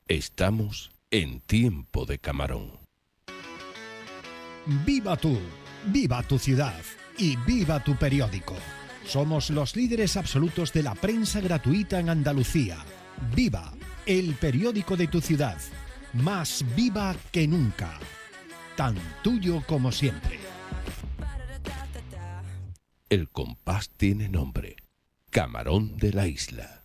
Estamos en tiempo de camarón. Viva tú, viva tu ciudad y viva tu periódico. Somos los líderes absolutos de la prensa gratuita en Andalucía. Viva, el periódico de tu ciudad. Más viva que nunca. Tan tuyo como siempre. El compás tiene nombre. Camarón de la Isla.